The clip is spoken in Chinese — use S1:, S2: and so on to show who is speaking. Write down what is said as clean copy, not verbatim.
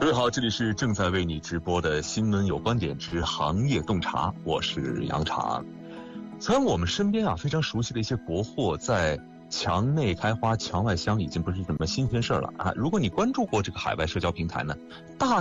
S1: 各位好，这里是正在为你直播的新闻有观点之行业洞察，我是杨常。虽然我们身边非常熟悉的一些国货在墙内开花墙外香已经不是什么新鲜事儿了啊。如果你关注过这个海外社交平台呢，大